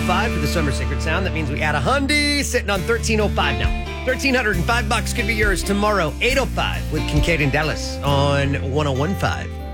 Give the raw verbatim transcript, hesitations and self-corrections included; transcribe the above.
five for the summer secret sound. That means we add a hundy, sitting on thirteen oh five now. thirteen oh five bucks could be yours tomorrow, eight oh five with Kincaid and Dallas on one oh one point five.